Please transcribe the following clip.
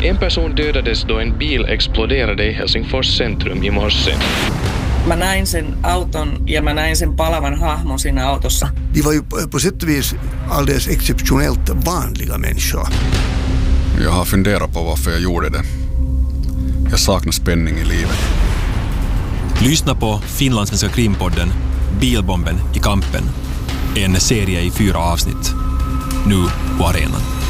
En person dödades då en bil exploderade i Helsingfors centrum i morse. Mä näin sen auton ja mä näin sen palavan hahmon siinä autossa. De var ju på sätt och vis alldeles exceptionellt vanliga människor. Jag har funderat på varför jag gjorde det. Jag saknar spänning i livet. Lyssna på finlandssvenska krimpodden Bilbomben i kampen. En serie i 4 avsnitt. Nu på arenan.